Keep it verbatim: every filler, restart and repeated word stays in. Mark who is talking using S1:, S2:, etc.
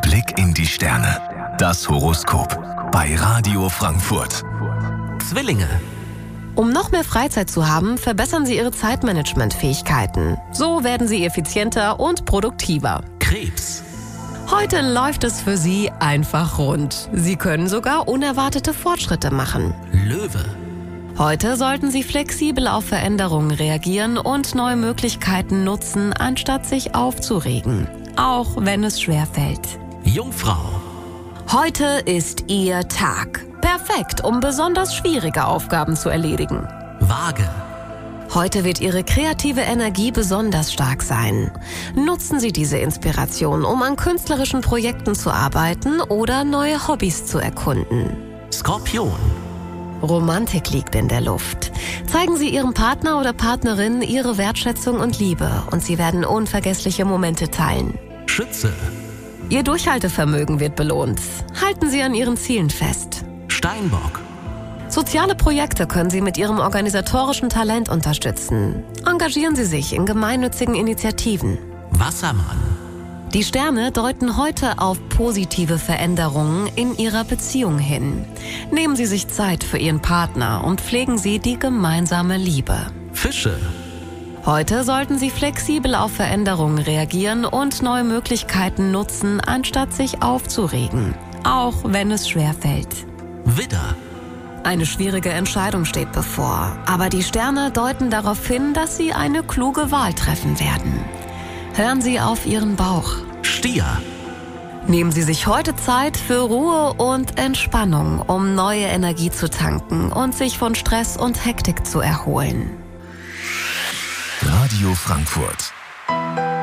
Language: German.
S1: Blick in die Sterne. Das Horoskop bei Radio Frankfurt.
S2: Zwillinge.
S3: Um noch mehr Freizeit zu haben, verbessern Sie Ihre Zeitmanagementfähigkeiten. So werden Sie effizienter und produktiver.
S2: Krebs.
S3: Heute läuft es für Sie einfach rund. Sie können sogar unerwartete Fortschritte machen.
S2: Löwe.
S3: Heute sollten Sie flexibel auf Veränderungen reagieren und neue Möglichkeiten nutzen, anstatt sich aufzuregen. Auch wenn es schwerfällt.
S2: Jungfrau.
S3: Heute ist Ihr Tag. Perfekt, um besonders schwierige Aufgaben zu erledigen.
S2: Waage.
S3: Heute wird Ihre kreative Energie besonders stark sein. Nutzen Sie diese Inspiration, um an künstlerischen Projekten zu arbeiten oder neue Hobbys zu erkunden.
S2: Skorpion.
S3: Romantik liegt in der Luft. Zeigen Sie Ihrem Partner oder Partnerin Ihre Wertschätzung und Liebe und Sie werden unvergessliche Momente teilen.
S2: Schütze.
S3: Ihr Durchhaltevermögen wird belohnt. Halten Sie an Ihren Zielen fest.
S2: Steinbock.
S3: Soziale Projekte können Sie mit Ihrem organisatorischen Talent unterstützen. Engagieren Sie sich in gemeinnützigen Initiativen.
S2: Wassermann.
S3: Die Sterne deuten heute auf positive Veränderungen in Ihrer Beziehung hin. Nehmen Sie sich Zeit für Ihren Partner und pflegen Sie die gemeinsame Liebe.
S2: Fische.
S3: Heute sollten Sie flexibel auf Veränderungen reagieren und neue Möglichkeiten nutzen, anstatt sich aufzuregen. Auch wenn es schwerfällt.
S2: Widder.
S3: Eine schwierige Entscheidung steht bevor, aber die Sterne deuten darauf hin, dass Sie eine kluge Wahl treffen werden. Hören Sie auf Ihren Bauch.
S2: Stier.
S3: Nehmen Sie sich heute Zeit für Ruhe und Entspannung, um neue Energie zu tanken und sich von Stress und Hektik zu erholen.
S1: Radio Frankfurt.